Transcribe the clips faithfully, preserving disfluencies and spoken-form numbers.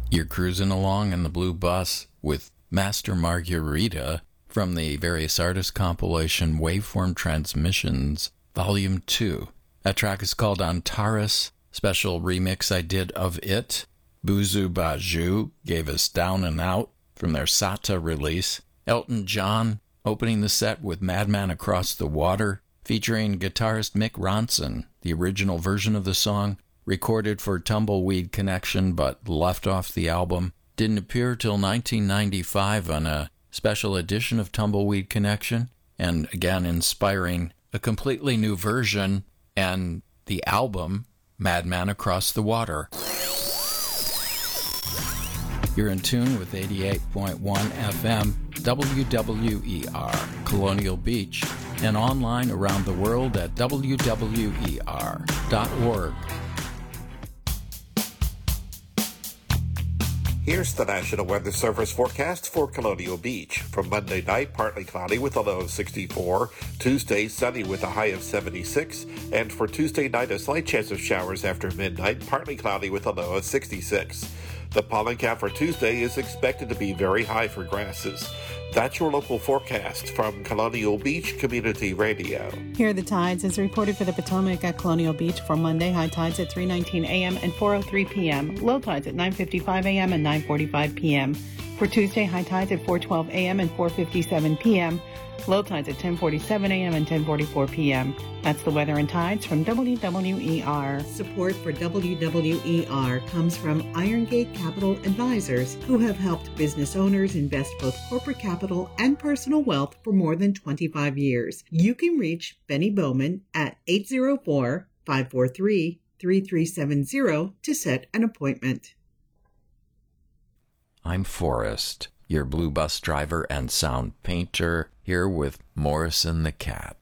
You're cruising along in the Blue Bus with Master Margarita from the Various Artists compilation Waveform Transmissions, Volume two. That track is called Antares. Special remix I did of it. Buzu Baju gave us Down and Out from their Sata release. Elton John opening the set with Madman Across the Water, featuring guitarist Mick Ronson. The original version of the song, recorded for Tumbleweed Connection but left off the album, didn't appear till nineteen ninety-five on a special edition of Tumbleweed Connection, and again inspiring a completely new version and the album Madman Across the Water. You're in tune with eighty-eight point one F M W W E R Colonial Beach and online around the world at W W E R dot org. Here's the National Weather Service forecast for Colonial Beach. From Monday night, partly cloudy with a low of sixty-four. Tuesday, sunny with a high of seventy-six. And for Tuesday night, a slight chance of showers after midnight, partly cloudy with a low of sixty-six. The pollen count for Tuesday is expected to be very high for grasses. That's your local forecast from Colonial Beach Community Radio. Here are the tides as reported for the Potomac at Colonial Beach for Monday. High tides at three nineteen a.m. and four oh three p.m. Low tides at nine fifty-five a.m. and nine forty-five p.m. For Tuesday, high tides at four twelve a.m. and four fifty-seven p.m. Low tides at ten forty-seven a.m. and ten forty-four p.m. That's the weather and tides from W W E R. Support for W W E R comes from Iron Gate Capital Advisors, who have helped business owners invest both corporate capital and personal wealth for more than twenty-five years. You can reach Benny Bowman at eight oh four, five four three, three three seven zero to set an appointment. I'm Forrest, your Blue Bus driver and sound painter, here with Morrison the cat.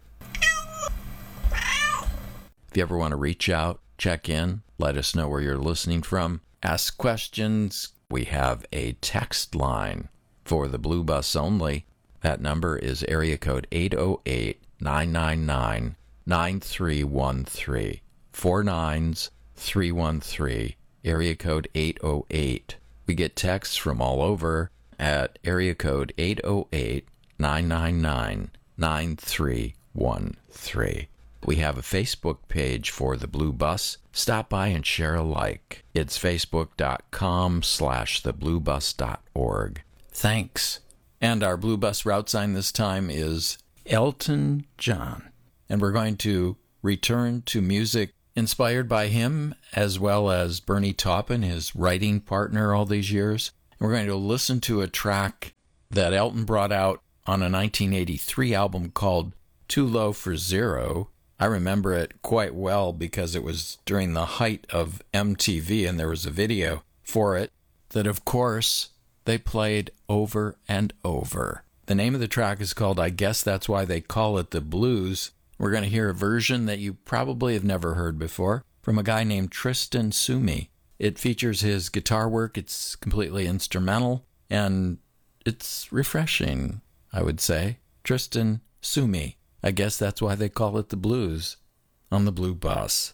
If you ever want to reach out, check in, let us know where you're listening from, ask questions, we have a text line for the Blue Bus only. That number is area code eight oh eight, nine nine nine, nine three one three. Four nines, three one three, area code eight oh eight. We get texts from all over at area code eight oh eight, nine nine nine, nine three one three. We have a Facebook page for the Blue Bus. Stop by and share a like. It's facebook.com slash thebluebus.org. Thanks. And our Blue Bus route sign this time is Elton John. And we're going to return to music inspired by him, as well as Bernie Taupin, his writing partner all these years. And we're going to listen to a track that Elton brought out on a nineteen eighty-three album called Too Low for Zero. I remember it quite well because it was during the height of M T V, and there was a video for it that, of course, they played over and over. The name of the track is called I Guess That's Why They Call It the Blues. We're going to hear a version that you probably have never heard before from a guy named Tristan Sumi. It features his guitar work. It's completely instrumental, and it's refreshing, I would say. Tristan Sumi. I guess that's why they call it the blues on the Blue Bus.